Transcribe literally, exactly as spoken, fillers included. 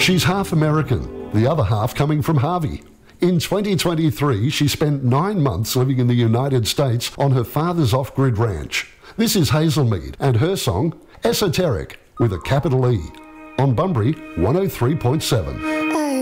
She's half American, the other half coming from Harvey. In twenty twenty-three, she spent nine months living in the United States on her father's off-grid ranch. This is Hazel Mead and her song, Esoteric, with a capital E, on Bunbury one oh three point seven.